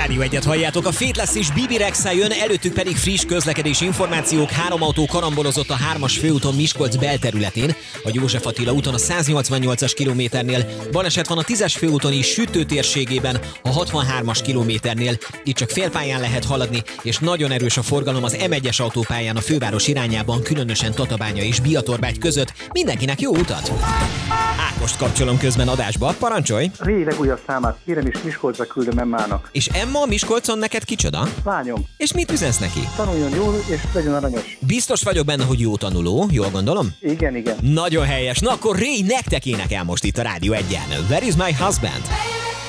Rádió Egyet halljátok, a Faithless és Bibi Rexha jön, előttük pedig friss közlekedési információk. 3 autó karambolozott a 3-as főúton Miskolc belterületén, a József Attila úton a 188-as kilométernél, baleset van a 10-es főúton is Sütő térségében, a 63-as kilométernél, itt csak félpályán lehet haladni, és nagyon erős a forgalom az M1-es autópályán a főváros irányában, különösen Tatabánya és Biatorbágy között. Mindenkinek jó utat! Ákost kapcsolom közben adásba, parancsolj! A régi legújabb számát kérem, és Miskolcra küldöm Emmának. És Emma a Miskolcon neked kicsoda? Lányom, És mit üzensz neki? tanuljon jól, és legyen aranyos. Biztos vagyok benne, hogy jó tanuló, jól gondolom? Igen. Nagyon helyes, na akkor Ray nektek énekel most itt a Rádió 1-en. Where is my husband?